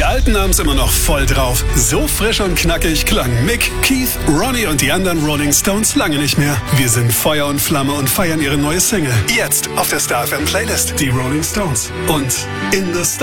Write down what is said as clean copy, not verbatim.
Alten haben's immer noch voll drauf. So frisch und knackig klang Mick, Keith, Ronnie und die anderen Rolling Stones lange nicht mehr. Wir sind Feuer und Flamme und feiern ihre neue Single. Jetzt auf der Star FM Playlist. Die Rolling Stones. Und in the Star